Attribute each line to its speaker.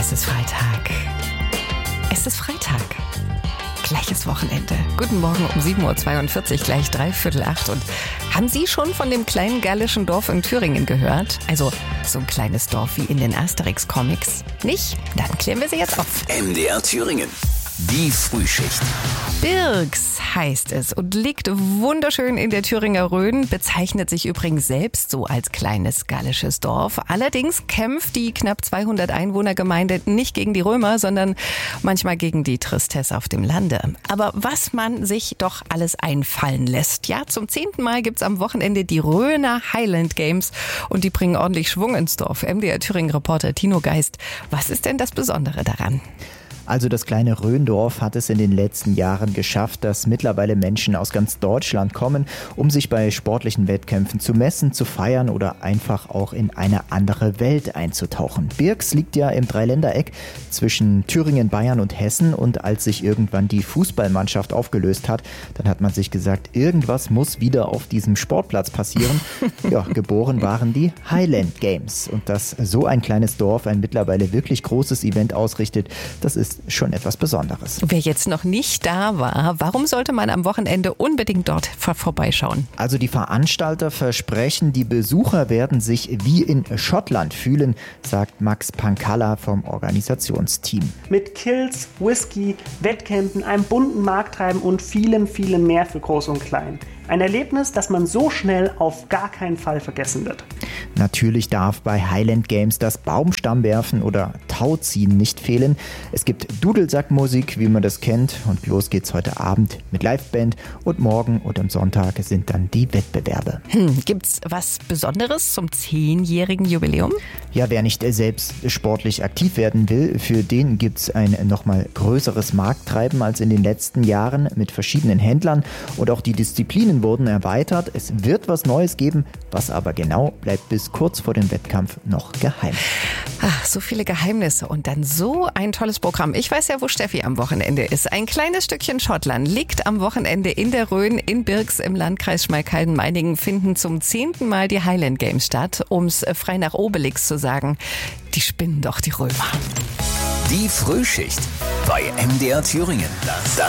Speaker 1: Es ist Freitag. Es ist Freitag. Gleiches Wochenende. Guten Morgen um 7.42 Uhr, gleich 7:45. Und haben Sie schon von dem kleinen gallischen Dorf in Thüringen gehört? Also so ein kleines Dorf wie in den Asterix-Comics. Nicht? Dann klären wir sie jetzt auf.
Speaker 2: MDR Thüringen. Die Frühschicht.
Speaker 1: Birks heißt es und liegt wunderschön in der Thüringer Rhön, bezeichnet sich übrigens selbst so als kleines gallisches Dorf. Allerdings kämpft die knapp 200 Einwohnergemeinde nicht gegen die Römer, sondern manchmal gegen die Tristesse auf dem Lande. Aber was man sich doch alles einfallen lässt. Ja, zum 10. Mal gibt's am Wochenende die Rhöner Highland Games und die bringen ordentlich Schwung ins Dorf. MDR Thüringen-Reporter Tino Geist, was ist denn das Besondere daran?
Speaker 3: Also das kleine Rhöndorf hat es in den letzten Jahren geschafft, dass mittlerweile Menschen aus ganz Deutschland kommen, um sich bei sportlichen Wettkämpfen zu messen, zu feiern oder einfach auch in eine andere Welt einzutauchen. Birks liegt ja im Dreiländereck zwischen Thüringen, Bayern und Hessen, und als sich irgendwann die Fußballmannschaft aufgelöst hat, dann hat man sich gesagt, irgendwas muss wieder auf diesem Sportplatz passieren. Ja, geboren waren die Highland Games, und dass so ein kleines Dorf ein mittlerweile wirklich großes Event ausrichtet, das ist schon etwas Besonderes.
Speaker 1: Wer jetzt noch nicht da war, warum sollte man am Wochenende unbedingt dort vorbeischauen?
Speaker 3: Also die Veranstalter versprechen, die Besucher werden sich wie in Schottland fühlen, sagt Max Pankalla vom Organisationsteam.
Speaker 4: Mit Kills, Whisky, Wettkämpfen, einem bunten Markttreiben und vielem mehr für Groß und Klein. Ein Erlebnis, das man so schnell auf gar keinen Fall vergessen wird.
Speaker 3: Natürlich darf bei Highland Games das Baumstammwerfen oder Tauziehen nicht fehlen. Es gibt Dudelsackmusik, wie man das kennt, und los geht's heute Abend mit Liveband, und morgen und am Sonntag sind dann die Wettbewerbe.
Speaker 1: Gibt's was Besonderes zum 10-jährigen Jubiläum?
Speaker 3: Ja, wer nicht selbst sportlich aktiv werden will, für den gibt's ein nochmal größeres Markttreiben als in den letzten Jahren mit verschiedenen Händlern, und auch die Disziplinen wurden erweitert. Es wird was Neues geben, was aber genau bleibt bis kurz vor dem Wettkampf noch geheim.
Speaker 1: Ach, so viele Geheimnisse und dann so ein tolles Programm. Ich weiß ja, wo Steffi am Wochenende ist. Ein kleines Stückchen Schottland liegt am Wochenende in der Rhön. In Birks im Landkreis Schmalkalden-Meiningen finden zum 10. Mal die Highland Games statt. Um's frei nach Obelix zu sagen, die spinnen doch die Römer.
Speaker 2: Die Frühschicht bei MDR Thüringen.